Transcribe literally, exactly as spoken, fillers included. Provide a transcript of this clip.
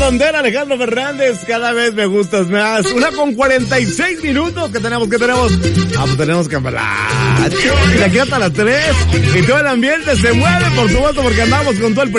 Frontera, Alejandro Fernández, cada vez me gustas más. Una con cuarenta y seis minutos que tenemos, que tenemos. Ah, pues tenemos que hablar. Y de aquí hasta las tres. Y todo el ambiente se mueve, por supuesto, porque andamos con todo el